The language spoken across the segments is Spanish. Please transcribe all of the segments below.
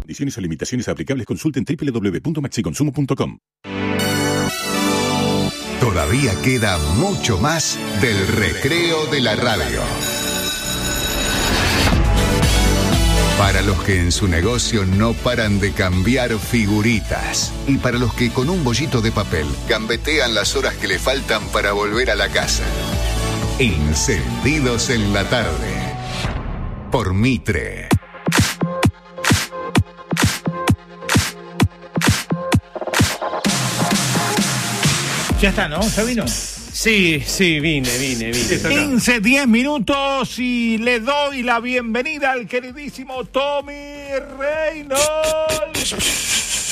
Condiciones o limitaciones aplicables, consulten www.maxiconsumo.com. Todavía queda mucho más del recreo de la radio. Para los que en su negocio no paran de cambiar figuritas. Y para los que con un bollito de papel gambetean las horas que le faltan para volver a la casa. Encendidos en la tarde. Por Mitre. Ya está, ¿no? ¿Ya vino? Sí, vine. 15, 10 minutos y le doy la bienvenida al queridísimo Tommy Reynolds.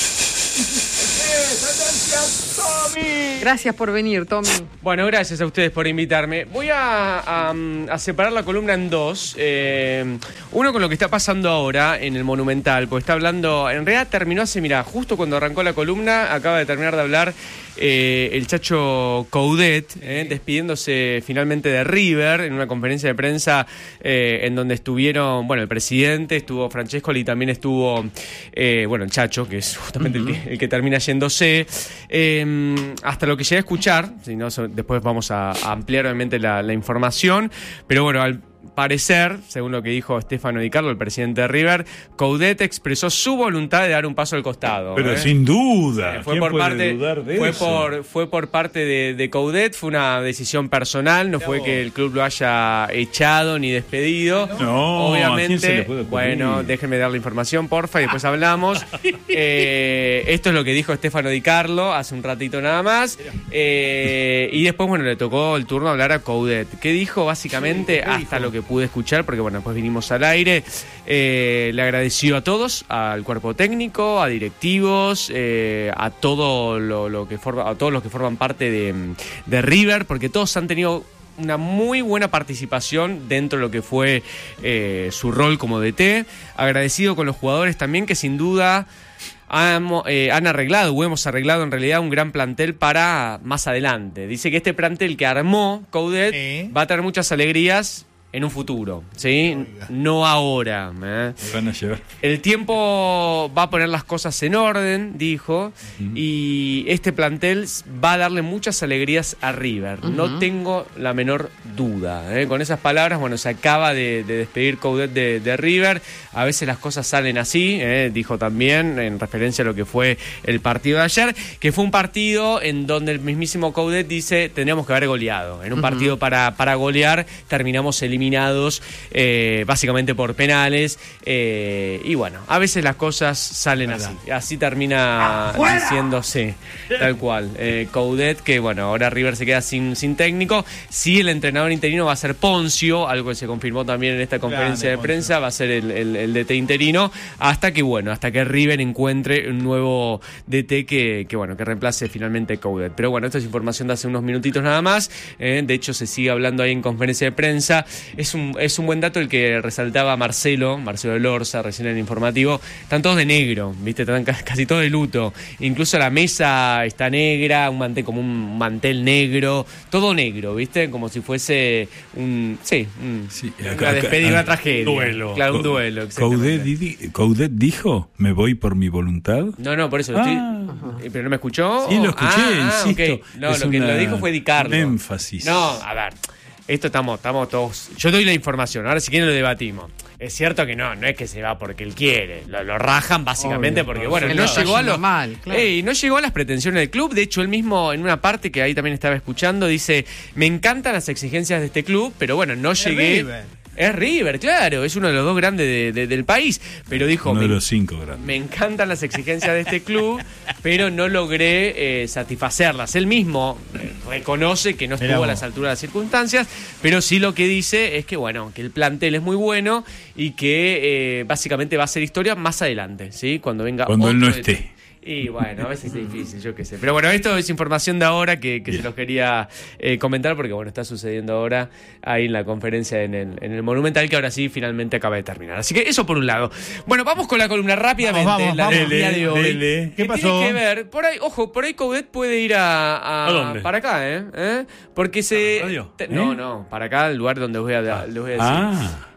Gracias por venir, Tommy. Bueno, gracias a ustedes por invitarme. Voy a separar la columna en dos. Uno con lo que está pasando ahora en el Monumental, porque está hablando, en realidad terminó hace, justo cuando arrancó la columna, acaba de terminar de hablar el Chacho Coudet, despidiéndose finalmente de River en una conferencia de prensa en donde estuvieron, el presidente, estuvo Francescoli y también estuvo, el Chacho, que es justamente el que termina yéndose. Hasta lo que llegué a escuchar, si no, después vamos a ampliar obviamente la información, pero al parecer, según lo que dijo Stefano Di Carlo, el presidente de River, Coudet expresó su voluntad de dar un paso al costado. Pero sin duda, fue por parte de Coudet, fue una decisión personal, no fue que el club lo haya echado ni despedido. No, obviamente. ¿a quién se le puede ocurrir? Déjenme dar la información, porfa, y después hablamos. Esto es lo que dijo Stefano Di Carlo hace un ratito nada más. Y después, le tocó el turno hablar a Coudet. ¿Qué dijo? Básicamente, hasta lo que pude escuchar, porque después vinimos al aire, le agradeció a todos, al cuerpo técnico, a directivos, a todo a todos los que forman parte de River, porque todos han tenido una muy buena participación dentro de lo que fue su rol como DT. Agradecido con los jugadores también, que sin duda han arreglado, o hemos arreglado en realidad un gran plantel para más adelante. Dice que este plantel que armó Coudet va a tener muchas alegrías en un futuro, ¿sí? No ahora. Van a llevar. El tiempo va a poner las cosas en orden, dijo, y este plantel va a darle muchas alegrías a River. No tengo la menor duda. Con esas palabras, se acaba de despedir Coudet de River. A veces las cosas salen así, dijo también, en referencia a lo que fue el partido de ayer, que fue un partido en donde el mismísimo Coudet dice, tendríamos que haber goleado. En un partido para golear, terminamos eliminados básicamente por penales, y a veces las cosas salen así termina diciéndose tal cual. Coudet, que ahora River se queda sin técnico. Sí, el entrenador interino va a ser Poncio, algo que se confirmó también en esta conferencia de prensa, va a ser el DT interino, hasta que River encuentre un nuevo DT que reemplace finalmente Coudet. Pero esto es información de hace unos minutitos nada más. De hecho, se sigue hablando ahí en conferencia de prensa. Es un buen dato el que resaltaba Marcelo Lorza recién en el informativo. Están todos de negro, ¿viste? Están casi todos de luto. Incluso la mesa está negra, como un mantel negro, todo negro, ¿viste? Como si fuese una despedida, una tragedia. Duelo. Claro, un duelo. ¿Coudet dijo, me voy por mi voluntad? No, por eso lo estoy... ¿Pero no me escuchó? Sí, lo escuché, insisto. Okay. No, lo que lo dijo fue Di Carlo. Énfasis. No, a ver... Esto estamos todos... Yo doy la información, ahora si quieren lo debatimos. Es cierto que no es que se va porque él quiere. Lo rajan básicamente porque, no llegó a lo... no llegó a las pretensiones del club. De hecho, él mismo, en una parte que ahí también estaba escuchando, dice, me encantan las exigencias de este club, pero no llegué... Es River, claro, es uno de los dos grandes del país, pero dijo... Uno de los 5 grandes. Me encantan las exigencias de este club, pero no logré satisfacerlas. Él mismo reconoce que no estuvo a las alturas de las circunstancias, pero sí lo que dice es que, que el plantel es muy bueno y que básicamente va a ser historia más adelante, ¿sí? Cuando él no esté. Y a veces es difícil, yo qué sé. Pero esto es información de ahora que se los quería comentar porque está sucediendo ahora ahí en la conferencia en el Monumental, que ahora sí finalmente acaba de terminar. Así que eso por un lado. Bueno, vamos con la columna rápidamente. Vamos, del día de hoy. ¿Qué pasó? Tiene que ver, por ahí Coudet puede ir ¿A dónde? para acá, porque se... ¿Radio? No, para acá, el lugar donde les voy a decir.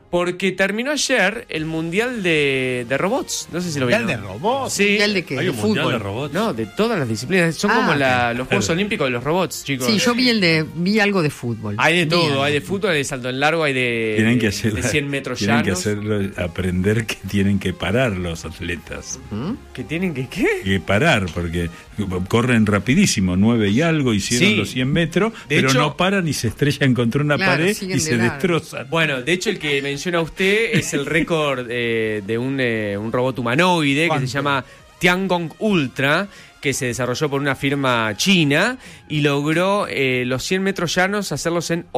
Porque terminó ayer el Mundial de robots. No sé si lo vieron. ¿Mundial de robots? Sí. ¿Mundial de qué? ¿Hay ¿De un mundial fútbol? de robots? No, de todas las disciplinas. Son como los Juegos Olímpicos de los robots, chicos. Sí, yo vi algo de fútbol. Hay de todo, algo. hay de fútbol, hay de salto en largo, hay Tienen que de hacer 100 metros tienen llanos. que aprender que tienen que parar los atletas. ¿Que tienen que qué? Que parar, porque corren rapidísimo, 9 y algo, hicieron Sí. los 100 metros, De pero hecho- no paran y se estrellan contra una Claro, pared siguen y de se largo. destrozan. Bueno, de hecho el que menciona usted es el récord de un robot humanoide que ¿Cuánto? se llama Tiangong Ultra, que se desarrolló por una firma china y logró los 100 metros llanos hacerlos en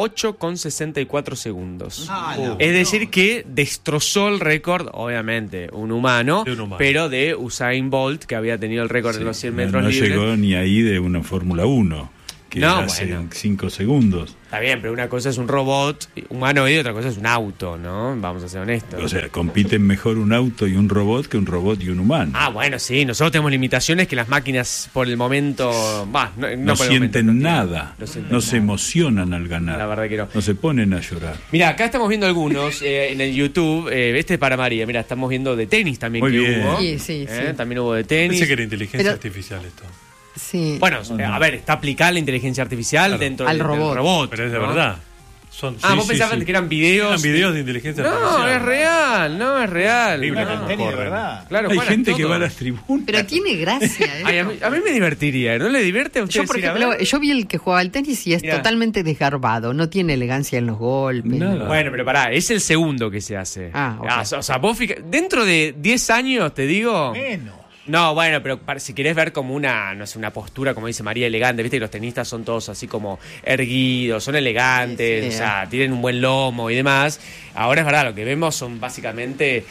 8,64 segundos. Es decir que destrozó el récord, obviamente, un humano, De un humano. pero de Usain Bolt, que había tenido el récord en los 100 No, metros no libres. llegó ni ahí de una Fórmula 1, que No, hace bueno. 5 segundos. Está bien, pero una cosa es un robot humanoide y otra cosa es un auto, ¿no? Vamos a ser honestos. O sea, compiten mejor un auto y un robot que un robot y un humano. Ah, bueno, sí, nosotros tenemos limitaciones que las máquinas por el momento... no por el sienten momento, nada, no sienten no se nada. emocionan al ganar. La verdad que no. No se ponen a llorar. Mira, acá estamos viendo algunos en el YouTube. Este es para María. Mira, estamos viendo de tenis también Muy que bien. hubo. Sí. También hubo de tenis. Pensé que era inteligencia Pero- artificial esto. Sí. Bueno, a ver, está aplicada la inteligencia artificial Claro. dentro Al del robot. robot. Pero es de ¿no? verdad. Son, Ah, sí, vos sí, pensabas sí. que eran videos. Eran videos de inteligencia No, artificial. es real, no es real. Increíble, No. ¿no? Tenis de corren. verdad. Claro, Hay juegan gente que todo. va a las tribunas. Pero tiene gracia, ¿eh? Ay, a mí me divertiría, ¿no le divierte a usted Yo, por decir, a ejemplo, ver? yo vi el que jugaba al tenis y es Mirá. totalmente desgarbado. No tiene elegancia en los golpes. Nada. Bueno, pero pará, es el segundo que se hace. Ah, ok. O sea, vos dentro de 10 años, te digo... Menos. No, bueno, pero si querés ver como una, no sé, una postura, como dice María, elegante, viste que los tenistas son todos así como erguidos, son elegantes, Sí, sí. o sea, tienen un buen lomo y demás. Ahora es verdad, lo que vemos son básicamente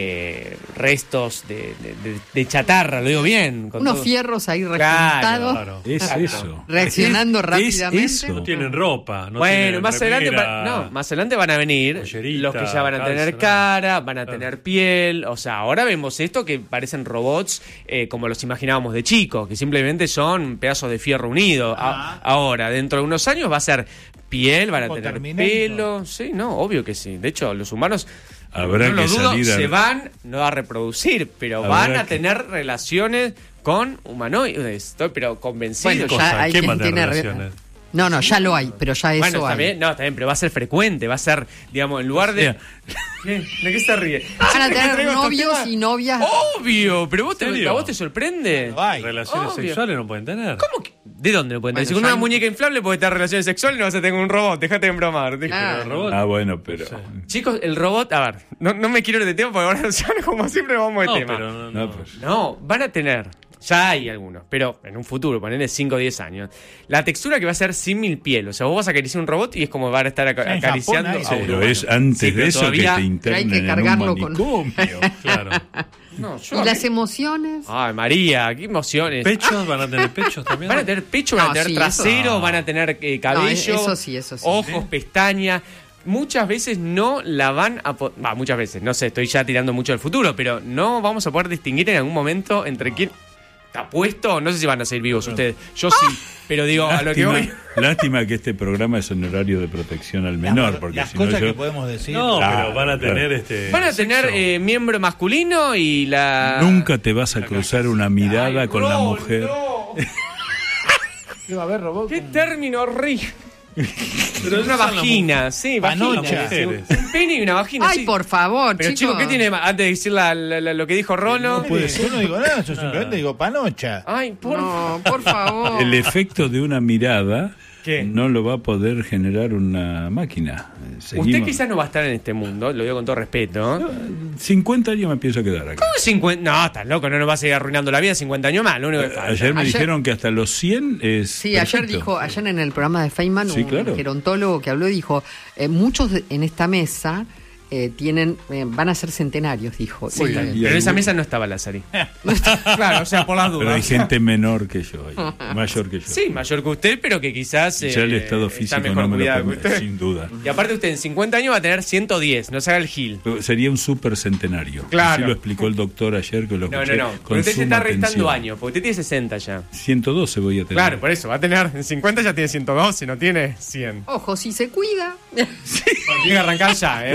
restos de chatarra, lo digo bien. Con Unos todo. fierros ahí rejuntados, Claro. Es Exacto. eso. reaccionando Es rápidamente. eso. No tienen ropa. No Bueno, tienen más adelante, remera. más adelante van a venir pollerita, los que ya van a tener calza, cara, van a claro. tener piel. O sea, ahora vemos esto que parecen robots como los imaginábamos de chicos, que simplemente son pedazos de fierro unido. Ahora, dentro de unos años va a ser piel, van a Como tener Terminator. pelo. Sí, no, obvio que sí. De hecho, los humanos Habrá no lo que dudo, salir a- se van no a reproducir, pero Habrá van a que- tener relaciones con humanoides. Estoy pero convencido. Bueno, Cosa, ya hay ¿qué quien manera de tiene relaciones? No, ya lo hay, pero ya eso Bueno, está hay. bien, no, está bien, pero va a ser frecuente, va a ser, digamos, en lugar de... sea, ¿Qué? ¿De qué se ríe? Van a Siempre que tener traigo estos novios temas- y novias. Obvio, pero vos ¿En serio? ¿a vos te sorprende? No hay. Relaciones Obvio. sexuales no pueden tener. ¿Cómo que? ¿De dónde lo pueden Bueno, tener? Si con ya una hay- muñeca inflable puede tener relaciones sexuales y no vas a tener un robot, dejate de bromar. Claro. El robot. Ah, bueno, pero... Chicos, el robot, a ver, no me quiero ir de tema porque ahora ya como siempre vamos de No, tema. pero no, No, no. pues, No, van a tener, ya hay algunos, pero en un futuro, ponerle 5 o 10 años, la textura que va a ser símil piel. O sea, vos vas a acariciar un robot y es como van a estar en Japón acariciando hay, a un pero humano. es antes Sí, pero de eso todavía- que te Pero hay internen que en un cargarlo con- manicomio. Claro. No, yo ¿Y las emociones? Ay, María, qué emociones. ¿Pechos? ¿Van a tener pechos también? Van a tener pecho, van No, a tener sí, trasero, eso- van a tener cabello, No, eso sí. ojos, pestañas. Muchas veces no la van a muchas veces, no sé, estoy ya tirando mucho del futuro, pero no vamos a poder distinguir en algún momento entre quién está puesto. No sé si van a seguir vivos ustedes. Yo sí, pero digo, a lo que voy. Lástima que este programa es en horario de protección al menor, porque las si no cosas que yo... podemos decir. No, Claro, pero van a tener claro. Van a tener sexo. miembro masculino y la... Nunca te vas a cruzar una mirada Ay, con la no, mujer. no. ¿Qué va a haber robot? Qué término horrible. Pero Una esas son vagina, sí, Panocha. vagina. las mujeres. Un pene y una vagina, Ay, sí. por favor, Pero chicos, ¿qué tiene antes de decir lo que dijo Rolo? Yo no digo nada, yo simplemente digo panocha. Ay, No, por favor. El efecto de una mirada ¿Qué? no lo va a poder generar una máquina. Usted Seguimos. quizás no va a estar en este mundo, lo digo con todo respeto. 50 años me pienso quedar acá. ¿Cómo 50? No, estás loco, no nos va a seguir arruinando la vida 50 años más, lo único que falta. Ayer me Ayer- dijeron que hasta los 100 es Sí, perfecto. ayer en el programa de Feynman, Sí, un claro. gerontólogo que habló dijo, muchos en esta mesa van a ser centenarios, dijo. Sí, Y- está bien. y Pero en esa algún- mesa no estaba Lázari. Claro, o sea, por las dudas. Pero hay gente menor que yo, ahí, mayor que yo. Sí, mayor que usted, pero que quizás Y ya el estado está físico mejor no me lo cuidado que permite, usted. sin duda. Y aparte usted en 50 años va a tener 110, no se haga el gil. Sería un supercentenario. Claro. Así lo explicó el doctor ayer que lo No, escuché no. con Pero usted se suma está restando atención. años, porque usted tiene 60 ya. 112 voy a tener. Claro, por eso, va a tener, en 50 ya tiene 112, no tiene 100. Ojo, si se cuida. Tiene que arrancar ya, Tengo que Empezar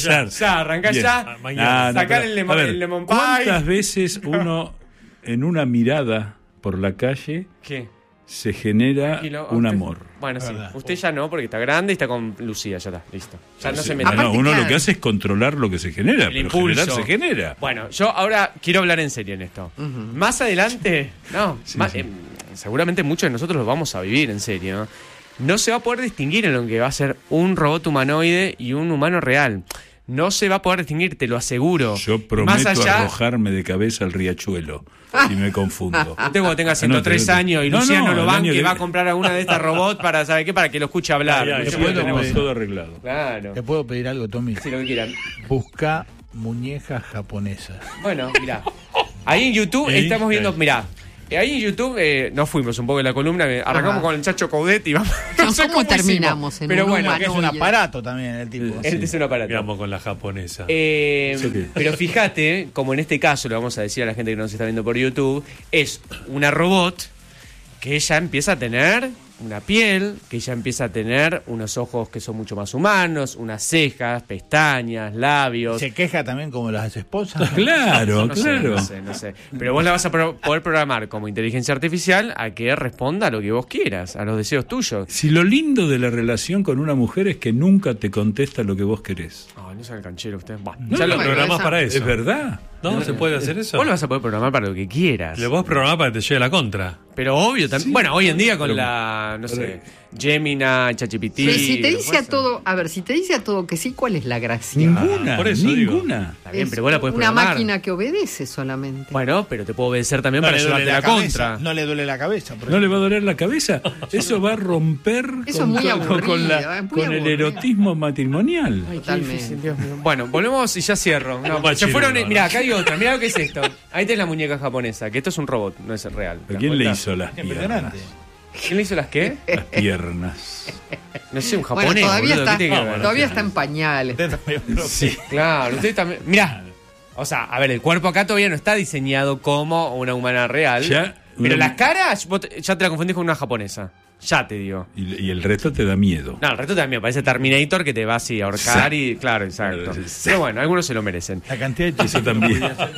empezar. Ya, arrancá Bien. ya. Mañana. Sacar pero, el lemon- a ver, el lemon pie. ¿cuántas veces uno en una mirada por la calle ¿Qué? se genera Tranquilo, un usted- amor? Bueno, sí. Verdad. Usted ya no, porque está grande y está con Lucía, ya está, listo. Ya no se mete. Aparte, uno lo claro. que hace es controlar lo que se genera, El pero impulso. generar se genera. Bueno, yo ahora quiero hablar en serio en esto. Más adelante, no, Sí, más- sí. seguramente muchos de nosotros lo vamos a vivir en serio. No se va a poder distinguir en lo que va a ser un robot humanoide y un humano real. No se va a poder distinguir, te lo aseguro. Yo Y prometo más allá, arrojarme de cabeza al riachuelo si me confundo. usted cuando tenga 103 años y No, Luciano no, lo el banque año y que- va a comprar alguna de estas robots para, ¿sabe qué? Para que lo escuche hablar. Ay, ay, Eso sí, ya tenemos bueno. todo arreglado. Claro. ¿Te puedo pedir algo, Tommy? Sí, lo que quieran. Busca muñecas japonesas. Bueno, mirá. Ahí en YouTube ¿Eh? estamos viendo, mirá. Ahí en YouTube nos fuimos un poco de la columna, arrancamos Ajá. con el Chacho Coudet y vamos. No, sé ¿cómo hicimos, terminamos en pero un bueno, Que es un humanoide? aparato también el tipo. este es un aparato. Digamos con la japonesa. ¿Eso qué? Pero fíjate, como en este caso lo vamos a decir a la gente que nos está viendo por YouTube, es una robot que ya empieza a tener una piel, que ya empieza a tener unos ojos que son mucho más humanos, unas cejas, pestañas, labios. Se queja también como las esposas. Claro, No sé, claro. no sé. Pero vos la vas a poder programar como inteligencia artificial a que responda a lo que vos quieras, a los deseos tuyos. Si lo lindo de la relación con una mujer es que nunca te contesta lo que vos querés. Ay, no sea el canchero usted. Bah, No, ya lo bueno, programás esa- para eso. ¿Es verdad? ¿No? ¿Se puede hacer eso? Vos lo vas a poder programar para lo que quieras. Le podés programar para que te lleve la contra. Pero obvio también. Sí. Bueno, hoy en día con Pero- la, no sé, Gemini, ChatGPT. Pero si te dice a después- todo, a ver, si te dice a todo que sí, ¿cuál es la gracia? Ninguna, por eso digo. ninguna. Está bien, Es pero vos la podés una programar. máquina que obedece solamente. Bueno, pero te puedo obedecer también No para le duele llevarte la la cabeza. contra. No le duele la cabeza. por ¿No le ejemplo. va a doler la cabeza? Eso va a romper Eso es muy aburrido, con es muy el aburrido. erotismo matrimonial. Ay, qué Totalmente. difícil, Dios mío. Bueno, volvemos y ya cierro. No, Un se fueron. machirulo, Mirá, ¿no? acá hay otra. Mirá lo que es esto. Ahí tenés la muñeca japonesa, que esto es un robot, no es real. ¿Te ¿A das quién le cuenta? hizo las Impresionante. piernas? ¿Quién le hizo las qué? Las piernas. No sé, un Bueno, japonés. todavía, boludo, está, ¿qué tiene que ver? todavía está en pañales. Usted también, pero- Sí. Claro, usted también. Mirá. O sea, a ver, el cuerpo acá todavía no está diseñado como una humana real. Ya, pero una- las caras, ya te la confundís con una japonesa. Ya te digo. Y el resto te da miedo. No, el resto también parece Terminator que te va así a ahorcar y. Claro, exacto. Claro, sí. Pero bueno, algunos se lo merecen. La cantidad de Eso chistes. también.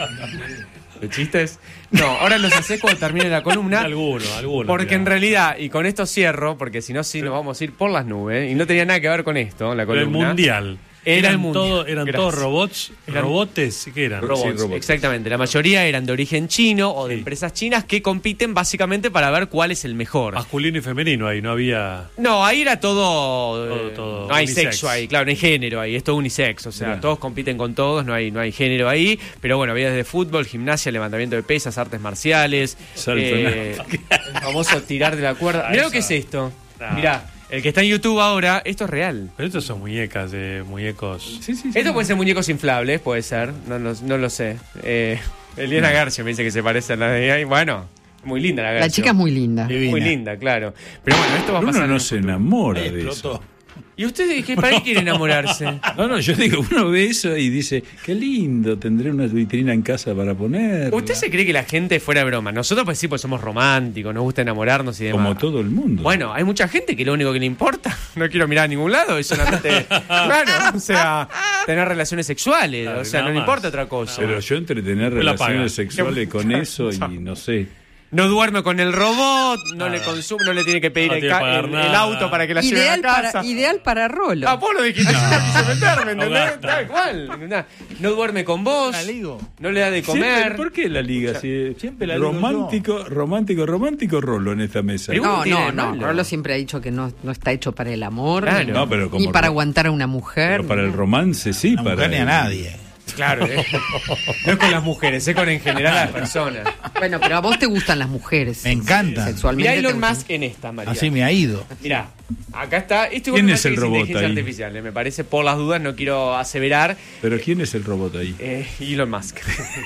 ¿De chistes? No, ahora los haces cuando termine la columna. Alguno. Porque mirá. en realidad, y con esto cierro, porque si no, sí nos vamos a ir por las nubes, y no tenía nada que ver con esto, la Pero el columna. mundial. Era el mundial. Eran Gracias. todos robots. Eran- ¿Robotes? ¿Qué eran? Robots, Sí, robots. exactamente. La mayoría eran de origen chino o de Sí. empresas chinas que compiten básicamente para ver cuál es el mejor. Masculino y femenino ahí, no había. No, ahí era todo. Todo no hay unisex. sexo ahí, claro, no hay género ahí, es todo unisex. O sea, Mirá. todos compiten con todos, no hay género ahí. Pero bueno, había desde fútbol, gimnasia, levantamiento de pesas, artes marciales. Salto el famoso tirar de la cuerda. Ah, Mirá lo eso. que es esto. Ah. Mirá, el que está en YouTube ahora, esto es real. Pero estos son muñecas de muñecos. Sí, sí, sí. Esto puede ser muñecos inflables, puede ser, no lo sé. Eliana Garcia me dice que se parece a la de ahí. Bueno, muy linda la Garcia. La chica es muy linda. Divina. Muy linda, claro. Pero bueno, esto va a Uno pasar. en no un se futuro. enamora de Explotó. eso. ¿Y usted para qué quiere enamorarse? No, yo digo, uno ve eso y dice, qué lindo, tendré una vitrina en casa para poner. ¿Usted se cree que la gente fuera de broma? Nosotros pues sí, pues somos románticos, nos gusta enamorarnos y demás. Como todo el mundo. Bueno, hay mucha gente que lo único que le importa, no quiero mirar a ningún lado, es solamente, claro, o sea, tener relaciones sexuales, Claro, o sea, no nada le más. importa otra cosa. Pero yo entretener Me la paga. relaciones sexuales con eso y no sé. No duerme con el robot, no le consume, no le tiene que pedir No el, tiene que pagar el nada. auto para que la lleve a Ideal la casa. para, ideal para Rolo. Ah, vos lo dijiste, yo no quise meterme, ¿entendés? gasta. Tal cual. No duerme con vos, La ligo. no le da de Siempre, comer. ¿Por qué la liga? Si siempre la digo romántico Rolo en esta mesa. Pero No, tiene no, de no. malo? Rolo siempre ha dicho que no está hecho para el amor, Claro. ni, No, pero como ni para ro- aguantar a una mujer. Pero para el romance sí, No para ni a nadie. Claro, no es con las mujeres, es con en general a las personas. Bueno, pero a vos te gustan las mujeres. Me encantan. Sexualmente. Mirá te Elon gustan. Musk en esta, María. Así me ha ido. Mirá, acá está. Esto ¿Quién igual me es parece el que robot inteligencia ahí? artificial, me parece, por las dudas, no quiero aseverar. Pero ¿quién es el robot ahí? Elon Musk.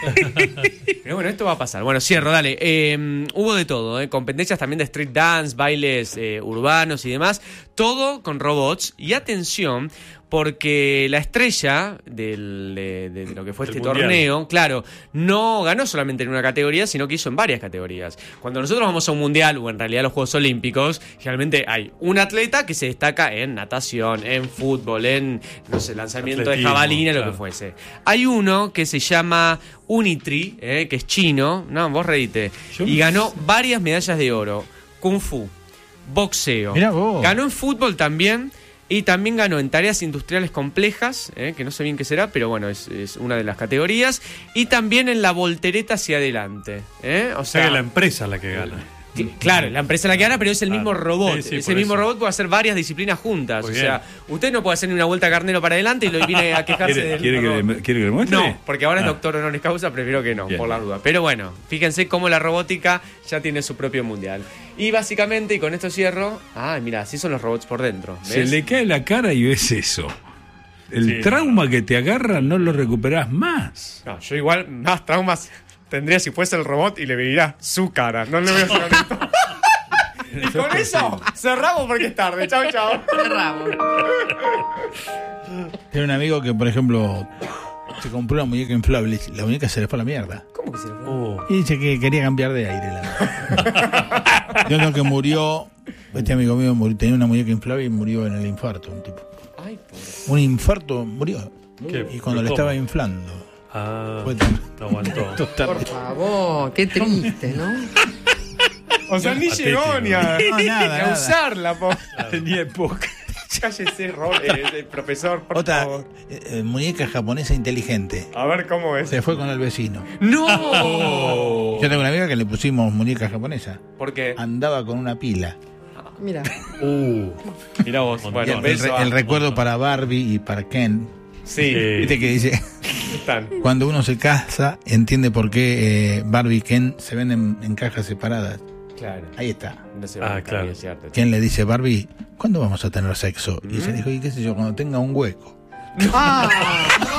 Pero bueno, esto va a pasar. Bueno, cierro, dale. Hubo de todo, competencias también de street dance, bailes urbanos y demás. Todo con robots. Y atención, porque la estrella de lo que fue Del este mundial. torneo, claro, no ganó solamente en una categoría, sino que hizo en varias categorías. Cuando nosotros vamos a un mundial, o en realidad a los Juegos Olímpicos, generalmente hay un atleta que se destaca en natación, en fútbol, en, no sé, lanzamiento Atletismo, de jabalina, lo claro. que fuese. Hay uno que se llama Unitri, que es chino, no, vos reíte, y ganó varias medallas de oro. Kung Fu, boxeo. Mirá vos. Ganó en fútbol también. Y también ganó en tareas industriales complejas, que no sé bien qué será, pero bueno, es una de las categorías. Y también en la voltereta hacia adelante. O O sea que la empresa es la que gana. Claro, la empresa es la que gana, pero es el mismo robot. Sí, sí, Ese por mismo eso. robot puede hacer varias disciplinas juntas. Muy O sea, bien. usted no puede hacer ni una vuelta carnero para adelante y lo viene a quejarse del robot. ¿Quiere que le muestre? No, porque ahora es Ah. doctor honoris causa, prefiero que no, Bien. por la duda. Pero bueno, fíjense cómo la robótica ya tiene su propio mundial. Y básicamente, y con esto cierro, mira, así son los robots por dentro. ¿ves? Se le cae la cara y ves eso. El Sí. trauma que te agarra no lo recuperás más. No, yo igual más traumas tendría si fuese el robot y le vería su cara. No le veo su carita. Y con eso cerramos porque es tarde. Chao, chao. Cerramos. Tiene un amigo que, por ejemplo, se compró una muñeca inflable y la muñeca se le fue a la mierda. ¿Cómo que se le fue? Y dice que quería cambiar de aire. Yo creo que murió, este amigo mío tenía una muñeca inflable y murió en el infarto, un tipo. Ay, pobre. Un infarto murió. ¿Qué? Y cuando le ¿Cómo? estaba inflando. Ah, Fue no aguantó. Por favor, qué triste, ¿no? O sea, ni Patético. llegó ni a, No, nada, ni a nada. usarla, po. Tenía época. Cállese, profesor, por Otra favor. muñeca japonesa inteligente. A ver cómo es. Se fue con el vecino. ¡No! Yo tengo una amiga que le pusimos muñeca japonesa. ¿Por qué? Andaba con una pila. Mira. Mira vos. Y Bueno, el beso a- recuerdo para Barbie y para Ken. Sí, Viste que dice, están. cuando uno se casa, entiende por qué Barbie y Ken se venden en cajas separadas. Claro. Ahí está. No se va a claro. es cierto. Ken le dice, Barbie, ¿cuándo vamos a tener sexo? Y se dijo, y qué sé yo, cuando tenga un hueco. Ah,